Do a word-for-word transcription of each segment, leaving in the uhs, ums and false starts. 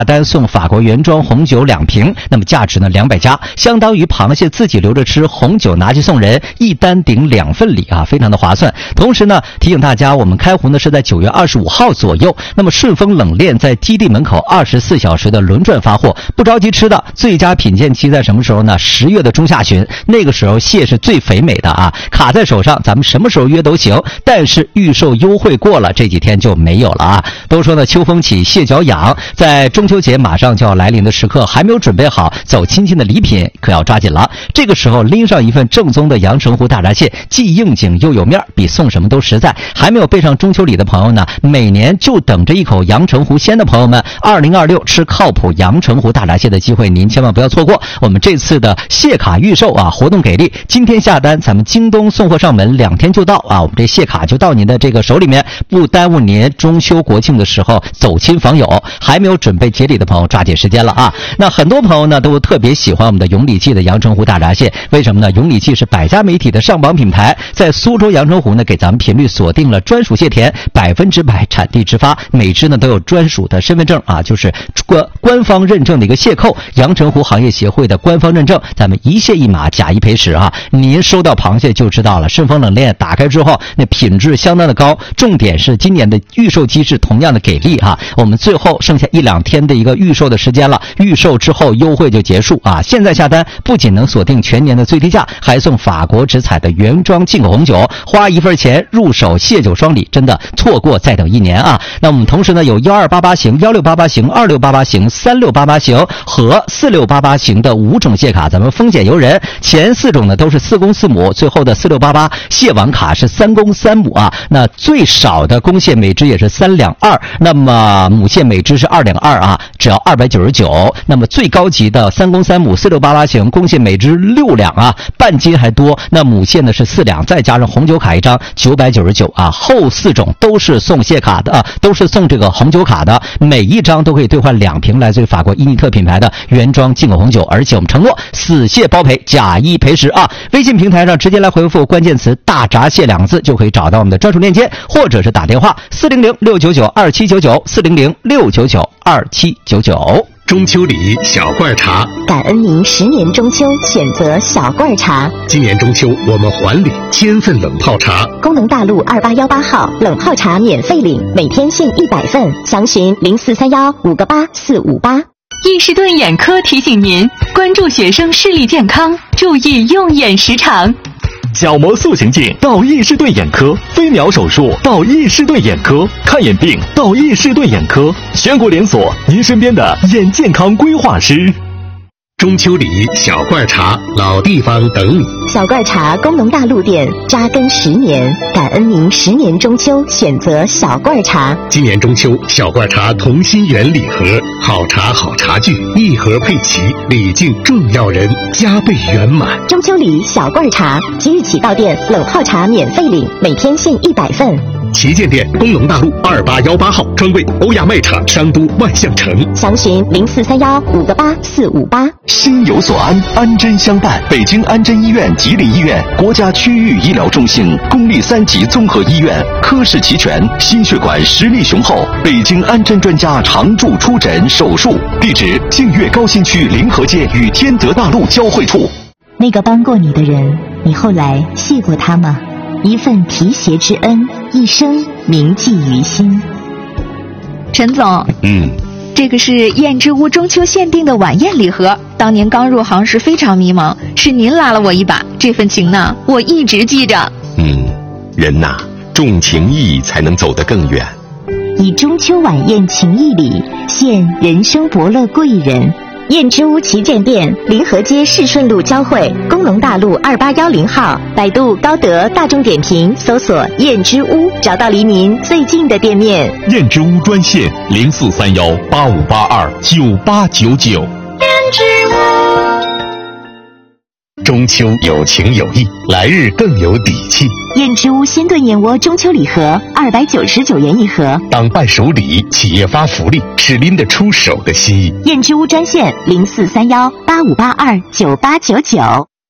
单送法国原装红酒两瓶，那么价值呢两百加，相当于螃蟹自己留着吃，红酒拿去送人，一单顶两份礼啊，非常的划算。同时呢，提醒大家，我们开壶呢是在九月二十五号左右，那么顺丰冷链在基地门口二十四小时的轮转发货，不着急吃的，最佳品鉴期在什么时候呢？十月的中下旬，那个时候蟹是最肥美的啊，卡在手上，咱们什么时候约都行。但是预售优惠过了，这几天就没有了啊。都说呢，秋风起，蟹脚痒，在中秋节马上就要来临的时刻，还没有准备好走亲戚的礼品，可要抓紧了。这个时候拎上一份正宗的阳澄湖大闸蟹，既应景又有面，比送什么都实在。还没有备上中秋礼的朋友呢，每年就等着一口阳澄湖鲜的朋友们，二零二六吃靠谱阳澄湖大闸蟹的机会，您千万不要错过。我们这次的蟹卡预售啊，活动给力，今天下单，咱们京东送货上门，两天就到啊，我们这蟹卡就到您的这个手里面，不耽误您中秋国庆的时候走亲访友。还没有准备节礼的朋友，抓紧时间了啊！那很多朋友呢都特别喜欢我们的永礼记的阳澄湖大闸蟹，为什么呢？永礼记是百家媒体的上榜品牌，在苏州阳澄湖呢给咱们频率锁定了专属蟹田，百分之百产地直发，每只呢都有专属的身份证啊，就是官官方认证的一个蟹扣，阳澄湖行业协会的官方认证，咱们一蟹一码，假一赔十啊！您收到螃蟹就知道了，顺丰冷链打开之后，那品质相当的高，重点是今年的预售机制同样的给力啊！我们最后剩下一两天的一个预售的时间了，预售之后优惠就结束啊！现在下单不仅能锁定全年的最低价，还送法国直采的原装进口红酒，花一份钱入手蟹酒双礼，真的错过再等一年啊！那我们同时呢有幺二八八型、幺六八八型、二六八八型、三六八八型和四六八八型的五种蟹卡，咱们丰俭由人。前四种呢都是四公四母，最后的四六八八蟹王卡是三公三母啊。那最少的公蟹每只也是三两二，那么母蟹每只是二两二啊，只要二百九十九。那么最高级的三公三母四六八八型，公蟹每只六两啊，半斤还多。那母蟹呢是四两，再加上红酒卡一张，九百九十九啊。后四种都是送蟹卡的啊，都是送这个红酒卡的，每一张都可以兑换两瓶来自于法国伊尼特品牌的原装进口红酒，而且我们承诺死蟹包赔，假一赔十啊。微信平台上直接来回复关键词大闸蟹两个字，就可以找到我们的专属链接，或者是打电话四零零六九九二七九九四零零六九九二七九九。 中秋礼小罐茶， 感恩您十年中秋选择小罐茶。 今年中秋我们还礼千份冷泡茶， 功能大路二八幺八号冷泡茶免费领，每天限一百份，详询零四三幺五个八四五八。 易士顿眼科提醒您关注学生视力健康，注意用眼时长。 角膜塑形镜到易士顿眼科，飞秒手术到易士顿眼科，看眼病到易士顿眼科，全国连锁，您身边的眼健康规划师。 中秋礼小罐茶，老地方等你。 小罐茶功能大陆店扎根十年，感恩您十年中秋选择小罐茶。 今年中秋小罐茶同心圆礼盒，好茶好茶具，一盒配齐，礼敬重要人，加倍圆满。 中秋礼小罐茶，即日起到店冷泡茶免费领，每天限一百份。 旗舰店东农大路二八幺八号，专柜欧亚卖场商都万象城， 详询零四三幺五个八四五八。 心有所安，安贞相伴。北京安贞医院吉林医院国家区域医疗中心，公立三级综合医院，科室齐全，心血管实力雄厚。北京安贞专家常驻出诊手术，地址净月高新区临河街与天德大路交汇处。 那个帮过你的人，你后来谢过他吗？一份提携之恩，一生铭记于心。 陈总， 嗯， 这个是燕之屋中秋限定的晚宴礼盒，当年刚入行时非常迷茫，是您拉了我一把，这份情呢我一直记着。 嗯，人呐，重情义才能走得更远。 以中秋晚宴情谊礼，献人生伯乐贵人。燕之屋旗舰店临河街市顺路交汇，工农大路二八幺零号，百度高德大众点评搜索燕之屋，找到离您最近的店面。 燕之屋专线零四三幺八五八二九八九九。 燕之屋。 中秋有情有义，来日更有底气。 燕之屋鲜炖燕窝中秋礼盒二百九十九元一盒， 当伴手礼，企业发福利，是拎得出手的心意。 燕之屋专线零四三幺八五八二九八九九。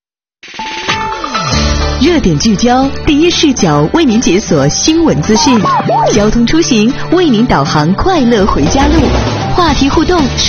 热点聚焦，第一视角为您解锁新闻资讯，交通出行为您导航快乐回家路，话题互动。